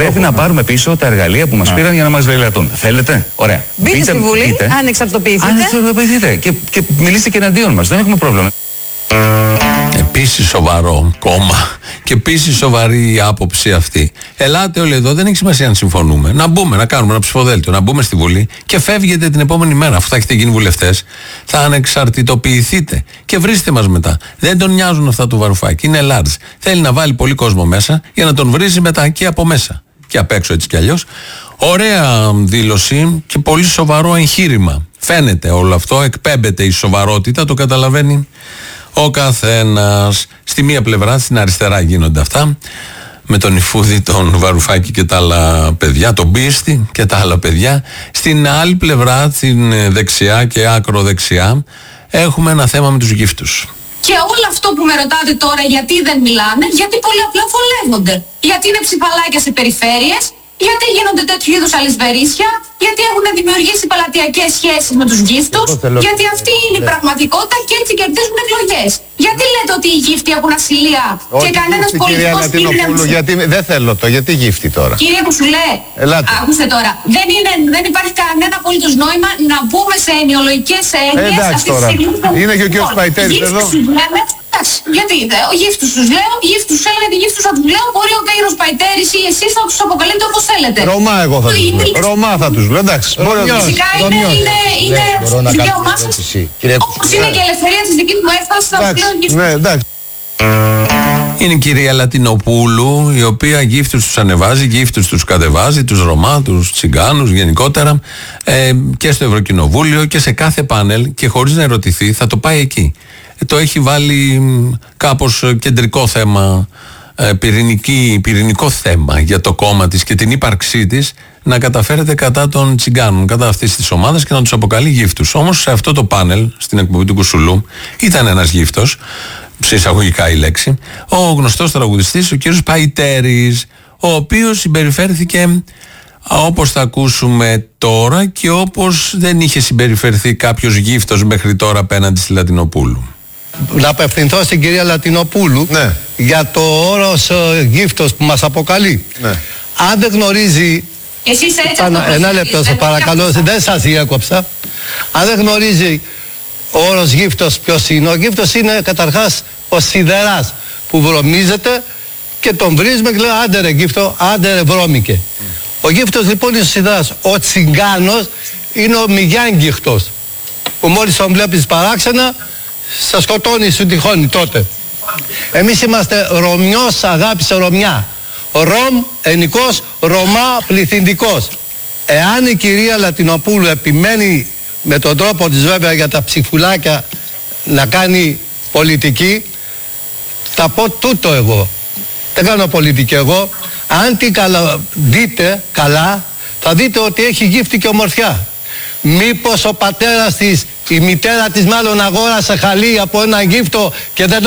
πρέπει να πάρουμε πίσω τα εργαλεία που μας πήραν για να μας λαιλατούν. Θέλετε? Ωραία. Μπείτε στη Βουλή, ανεξαρτοποιηθείτε και μιλήστε και εναντίον μας. Δεν έχουμε πρόβλημα. Επίσης σοβαρό κόμμα και επίσης σοβαρή η άποψη αυτή. Ελάτε όλοι εδώ, δεν έχει σημασία αν συμφωνούμε. Να μπούμε, να κάνουμε ένα ψηφοδέλτιο, να μπούμε στη Βουλή και φεύγετε την επόμενη μέρα. Αφού θα έχετε γίνει βουλευτές, θα ανεξαρτητοποιηθείτε και βρίστε μας μετά. Δεν τον νοιάζουν αυτά του Βαρουφάκη. Είναι large. Θέλει να βάλει πολύ κόσμο μέσα για να τον βρίζει μετά και από μέσα. Και απ' έξω έτσι κι αλλιώς. Ωραία δήλωση και πολύ σοβαρό εγχείρημα. Φαίνεται όλο αυτό, εκπέμπεται η σοβαρότητα, το καταλαβαίνει ο καθένας. Στη μία πλευρά, στην αριστερά γίνονται αυτά, με τον Ιφούδη, τον Βαρουφάκη και τα άλλα παιδιά, τον Πίστη και τα άλλα παιδιά. Στην άλλη πλευρά, στην δεξιά και ακροδεξιά, έχουμε ένα θέμα με τους γύφτους. Και όλο αυτό που με ρωτάτε τώρα γιατί δεν μιλάνε, γιατί πολύ απλά βολεύονται. Γιατί είναι ψηφαλάκια σε περιφέρειες, γιατί γίνονται τέτοιου είδους αλυσβερίσια, γιατί έχουν δημιουργήσει πελατειακές σχέσεις με τους γύφτους, γιατί αυτή είναι η πραγματικότητα και έτσι κερδίζουν εκλογές. Γιατί λέτε ότι οι γύφτοι έχουν ασυλία και κανένας πολιτικός είναι... Γιατί δεν θέλω το, γιατί γύφτοι τώρα. Κύριε που σου λέει, άκουστε τώρα, δεν υπάρχει κανένα απολύτως νόημα να μπούμε σε ενοιολογικές έννοιες. Εντάξει τώρα, είναι και ο κ. Παϊτέρης εδώ. Γιατί ο γύφτους τους λέω, γύφτους έλεγε, γύφτους θα τους λέω, μπορεί ο κύριος Παϊτέρης ή εσείς θα τους αποκαλείτε όπως θέλετε. Ρωμά εγώ θα τους λέω, Ρωμά θα τους λέω, εντάξει. Φυσικά είναι δικαίωμά σας, όπως είναι και η ελευθερία της δικής μου έφτασης, θα τους λέω γύφτους. Ναι, εντάξει. Είναι η κυρία Λατινοπούλου, η οποία γύφτους τους ανεβάζει, γύφτους τους κατεβάζει, τους Ρωμά, τους Τσιγκάνους γενικότερα, και στο Ευρωκοινοβούλιο και σε κάθε πάνελ, και χωρίς να ερωτηθεί θα το πάει εκεί. Το έχει βάλει κάπως κεντρικό θέμα, πυρηνικό θέμα για το κόμμα της και την ύπαρξή της, να καταφέρεται κατά των Τσιγκάνων, κατά αυτής της ομάδας, και να τους αποκαλεί γύφτους. Όμως σε αυτό το πάνελ, στην εκπομπή του Κουσουλού, ήταν ένας γύφτος, σε εισαγωγικά η λέξη, ο γνωστός τραγουδιστής, ο κύριος Παϊτέρης, ο οποίος συμπεριφέρθηκε όπως θα ακούσουμε τώρα και όπως δεν είχε συμπεριφερθεί κάποιος γύφτος μέχρι τώρα απέναντι στη Λατινοπούλου. Να απευθυνθώ στην κυρία Λατινοπούλου, ναι, για το όρος γύφτος που μας αποκαλεί. Ναι. Αν δεν γνωρίζει... Εσείς έτσι ένα λεπτό σε παρακαλώ, δεν σας διέκοψα. Αν δεν γνωρίζει ο όρος γύφτος ποιος είναι, ο γύφτος είναι καταρχάς ο σιδεράς που βρωμίζεται και τον βρίζουμε και λέει άντε ρε γύφτο, άντε ρε βρώμικε. Ο γύφτος λοιπόν είναι ο σιδεράς. Ο Τσιγκάνος είναι ο μηγιάνγκυχτος που μόλις τον βλέπεις παράξενα σε σκοτώνει, σου τυχώνει τότε. Εμείς είμαστε Ρωμιός αγάπη σε Ρωμιά. Ρωμ, ενικός, Ρωμά, πληθυντικός. Εάν η κυρία Λατινοπούλου επιμένει με τον τρόπο της βέβαια για τα ψηφουλάκια να κάνει πολιτική, θα πω τούτο εγώ. Δεν κάνω πολιτική εγώ. Αν την δείτε καλά, θα δείτε ότι έχει γύφτη και ομορφιά. Μήπως ο πατέρας της, η μητέρα της μάλλον αγόρασε χαλί από ένα γύφτο και δεν